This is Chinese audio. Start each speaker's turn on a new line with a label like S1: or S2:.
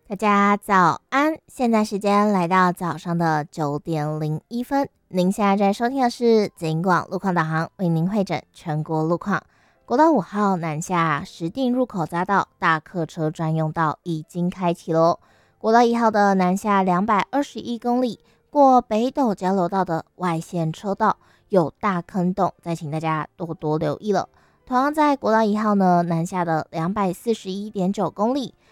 S1: 大家早安，现在时间来到早上的9点01分。您现在在收听的是警广路况导航，为您会诊全国路况。国道5号南下石碇入口匝道大客车专用道已经开启喽。国道1号的南下221公里，过北斗交流道的外线车道有大坑洞，再请大家多多留意了。同样在国道1号呢南下的241.9公里。